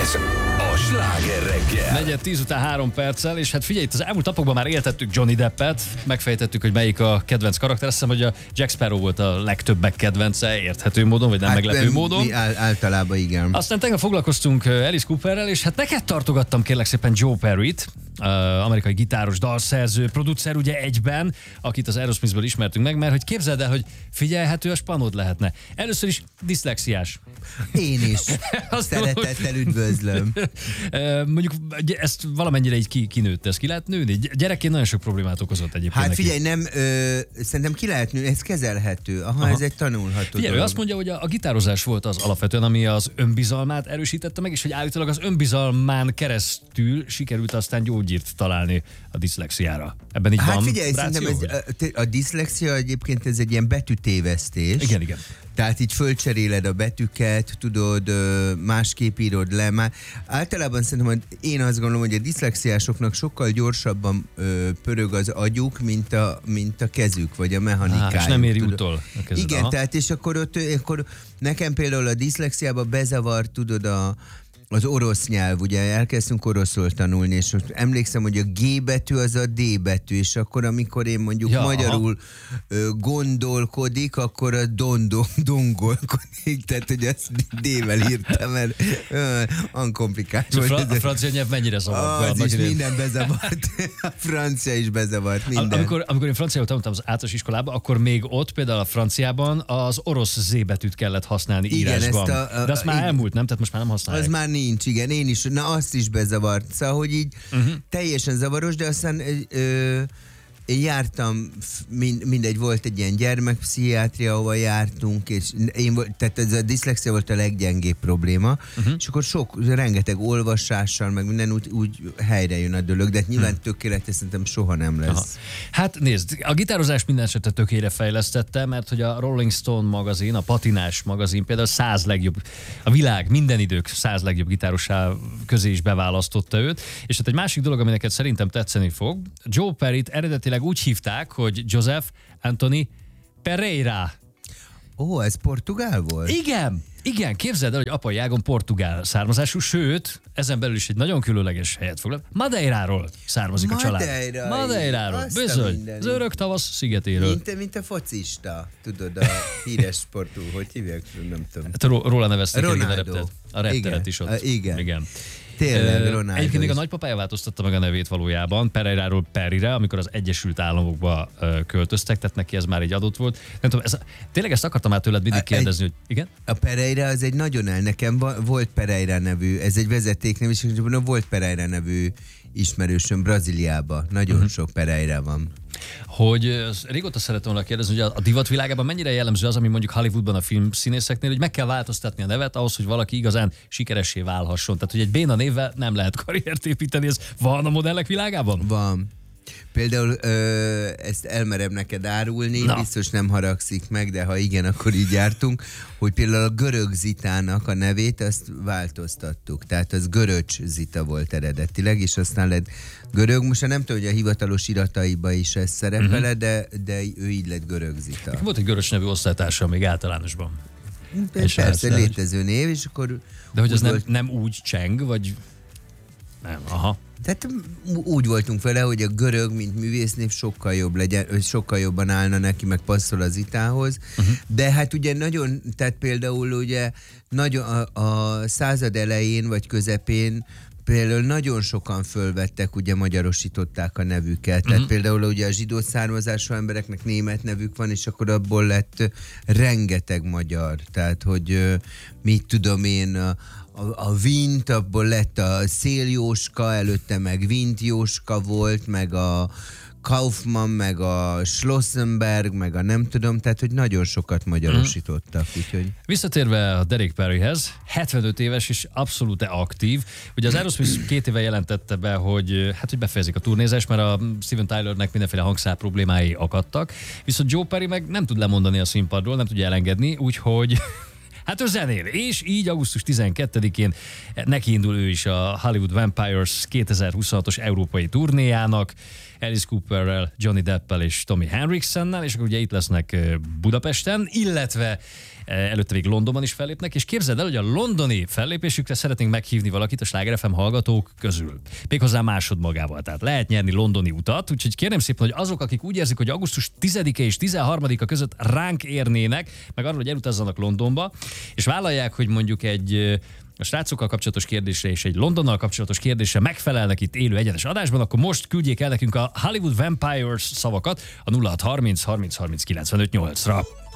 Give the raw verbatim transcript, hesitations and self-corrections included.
Ez a Sláger reggel. Negyed tíz után három perccel, és hát figyelj, itt az elmúlt napokban már éltettük Johnny Deppet, megfejtettük, hogy melyik a kedvenc karakter. Azt hiszem, hogy a Jack Sparrow volt a legtöbbek kedvence, érthető módon, vagy nem hát meglepő nem, módon. Mi ál- általában igen. Aztán tegnap foglalkoztunk Alice Cooperrel, és hát neked tartogattam kérlek szépen Joe Perryt, uh, amerikai gitáros, dalszerző, producer ugye egyben, akit az Aerosmithből ismertünk meg, mert hogy képzeld el, hogy figyelhető a spanod lehetne. Először is diszlexiás. Én is. Szeretettel üdvözlöm. Mondjuk ezt valamennyire így ki, kinőtte, ezt ki lehet nőni? Gyerekként nagyon sok problémát okozott egyébként. Hát neki. figyelj, nem, ö, szerintem ki lehet nőni, ez kezelhető. Aha, Aha. Ez egy tanulható Figyelj, dolog. ő azt mondja, hogy a, a gitározás volt az alapvetően, ami az önbizalmát erősítette meg, és hogy állítólag az önbizalmán keresztül sikerült aztán gyógyírt találni a diszlexiára. Ebben így hát van. figyelj, szerintem ez, a, a diszlexia egyébként ez egy ilyen betűtévesztés. Igen, igen. Tehát így fölcseréled a betűket, tudod, másképp írod le. Már általában szerintem, hogy én azt gondolom, hogy a diszlexiásoknak sokkal gyorsabban ö, pörög az agyuk, mint a, mint a kezük, vagy a mechanikájuk. Á, és nem éri utol a kezed. Igen, aha. tehát és akkor, ott, akkor nekem például a diszlexiában bezavar, tudod, a az orosz nyelv, ugye elkezdtünk oroszul tanulni, és most emlékszem, hogy a G betű az a D betű, és akkor amikor én mondjuk ja, magyarul ö, gondolkodik, akkor a dondon, dongolkodik, tehát hogy ezt D-vel írtam, mert ankomplikált. A, fra- a francia nyelv mennyire zavart? Az is minden bezavart. A francia is bezavart, minden. Amikor, amikor én franciául tanultam az általános iskolában, akkor még ott például a franciában az orosz Z betűt kellett használni igen, írásban. A, a, De azt már igen. elmúlt, nem? Tehát most már nem használják. Az már nincs, igen, én is, na azt is bezavart, szóval, hogy így uh-huh. teljesen zavaros, de aztán ö, én jártam, mind, mindegy, volt egy ilyen gyermekpszichiátria, ahol jártunk, és én, tehát ez a diszlexia volt a leggyengébb probléma, uh-huh. és akkor sok, rengeteg olvasással, meg minden úgy, úgy helyre jön a dolog, de hát nyilván uh-huh. tökéletes szerintem soha nem lesz. Aha. Hát nézd, a gitározás minden esetre tökére fejlesztette, mert hogy a Rolling Stone magazin, a patinás magazin például száz legjobb, a világ minden idők száz legjobb gitárosá közé is beválasztotta őt, és hát egy másik dolog, ami neked szerintem tetszeni fog, Joe Perryt eredetileg úgy hívták, hogy Joseph Anthony Pereira. Ó, ez portugál volt? Igen, igen, képzeld el, hogy apai ágon portugál származású, sőt, ezen belül is egy nagyon különleges helyet foglal. Madeiráról származik Madeira, a család. Madeiráról, bizony. Az örök tavasz szigetéről. Mint, mint a focista, tudod, a híres sportú, hogy hívják, nem tudom. Hát róla nevezték Ronaldo. a repteret. A repteret is ott. A, igen. igen. Tényleg, Ronaldo. Egyébként még a nagypapája változtatta meg a nevét valójában, Pereiráról Perire, amikor az Egyesült Államokba költöztek, tehát neki ez már egy adott volt. Nem tudom, ez, tényleg ezt akartam már tőled mindig kérdezni, egy, hogy igen? A Pereira az egy nagyon el, nekem volt Pereira nevű, ez egy vezetéknev, és volt Pereira nevű ismerősöm Brazíliában. Nagyon uh-huh. sok Pereira van. Hogy régóta szeretem volna kérdezni, hogy a divat világában mennyire jellemző az, ami mondjuk Hollywoodban a filmszínészeknél, hogy meg kell változtatni a nevet ahhoz, hogy valaki igazán sikeressé válhasson. Tehát, hogy egy béna névvel nem lehet karriert építeni, ez van a modellek világában? Van. Például ö, ezt elmerem neked árulni, Na. biztos nem haragszik meg, de ha igen, akkor így jártunk, hogy például a Görög Zitának a nevét azt változtattuk. Tehát az Göröcs Zita volt eredetileg, és aztán lett Görög. Most nem tudom, hogy a hivatalos irataiba is ez szerepel, uh-huh. de, de ő így lett Görög Zita. Volt egy görös nevű osztálytársa még általánosban. Persze, persze létező név, és akkor... De hogy az nem, nem úgy cseng, vagy... Nem, aha. Tehát úgy voltunk vele, hogy a görög, mint művésznév sokkal jobb legyen, sokkal jobban állna neki, meg passzol az Itához. Uh-huh. De hát ugye nagyon, tehát például ugye nagyon a, a század elején vagy közepén például nagyon sokan fölvettek, ugye magyarosították a nevüket. Tehát uh-huh. például ugye a zsidó származású embereknek német nevük van, és akkor abból lett rengeteg magyar. Tehát, hogy mit tudom én, a, a, a Vint, abból lett a Széljóska, előtte meg Vint Jóska volt, meg a Kaufmann, meg a Schlossenberg, meg a nem tudom, tehát, hogy nagyon sokat magyarosítottak. Mm. Úgyhogy... Visszatérve a Derek Perryhez, hetvenöt éves és abszolút aktív. Ugye az Aerosmith két éve jelentette be, hogy, hát, hogy befejezik a turnézást, mert a Steven Tylernek mindenféle hangszár problémái akadtak. Viszont Joe Perry meg nem tud lemondani a színpadról, nem tudja elengedni, úgyhogy... Hát ő zenél, és így augusztus tizenkettedikén nekiindul ő is a Hollywood Vampires kétezer-huszonhatos európai turnéjának. Alice Cooperrel, Johnny Deppel és Tommy Henriksennel, és akkor ugye itt lesznek Budapesten, illetve előtte még Londonban is fellépnek, és képzeld el, hogy a londoni fellépésükre szeretnénk meghívni valakit a Sláger ef em hallgatók közül. Méghozzá másodmagával, tehát lehet nyerni londoni utat, úgyhogy kérem szépen, hogy azok, akik úgy érzik, hogy augusztus tizedike és tizenharmadika között ránk érnének, meg arról, hogy elutazzanak Londonba, és vállalják, hogy mondjuk egy a srácokkal kapcsolatos kérdésre és egy Londonnal kapcsolatos kérdésre megfelelnek itt élő egyenes adásban, akkor most küldjék el nekünk a Hollywood Vampires szavakat a nulla hat harminc harminc harminc kilencvenöt nyolcra.